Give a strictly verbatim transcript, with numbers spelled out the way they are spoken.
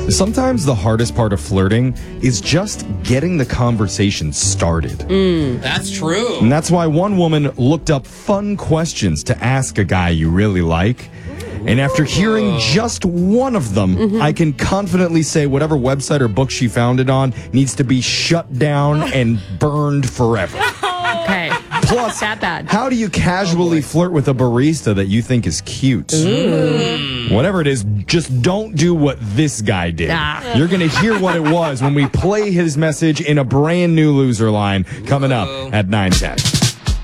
Sometimes the hardest part of flirting is just getting the conversation started. Mm, that's true. And that's why one woman looked up fun questions to ask a guy you really like. And after hearing just one of them, mm-hmm. I can confidently say whatever website or book she found it on needs to be shut down and burned forever. Okay. Plus, that bad. How do you casually oh flirt with a barista that you think is cute? Mm. Whatever it is, just don't do what this guy did. Ah. You're going to hear what it was when we play his message in a brand new loser line coming up at nine ten.